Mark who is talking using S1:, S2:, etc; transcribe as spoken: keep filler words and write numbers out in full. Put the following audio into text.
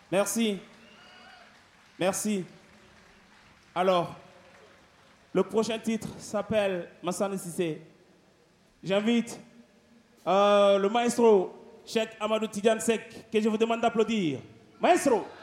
S1: Merci. Merci. Alors, le prochain titre s'appelle Massane Sissé. J'invite euh, le maestro, Cheikh Amadou Tidiane Seck, que je vous demande d'applaudir. Maestro!